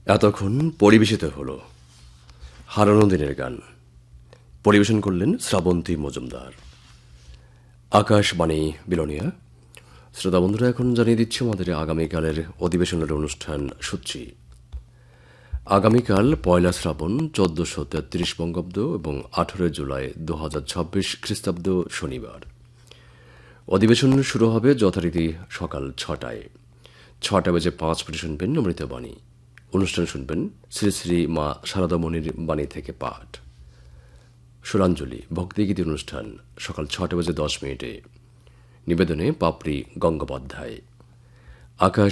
এতক্ষণ পরিবেশিত হল হারানো দিনের গান। পরিবেশন করলেন শ্রাবন্তী মজুমদার। আকাশবাণী বিলোনিয়া। শ্রোতা বন্ধুরা, এখন জানিয়ে দিচ্ছি আমাদের আগামীকালের অধিবেশনের অনুষ্ঠান সূচি। আগামীকাল 1 শ্রাবণ 1433 বঙ্গাব্দ এবং 18 জুলাই 2026 খ্রিস্টাব্দ শনিবার। অধিবেশন শুরু হবে যথারীতি সকাল 6টায়। 6:05 শুনবেন অমৃতবাণী। অনুষ্ঠান শুনবেন শ্রী শ্রী মা শারদামণির বাণী থেকে পাঠ। সুরাঞ্জলি ভক্তিগীতি অনুষ্ঠান সকাল 6:10 নিবেদনে পাপড়ি গঙ্গোপাধ্যায়। আকাশ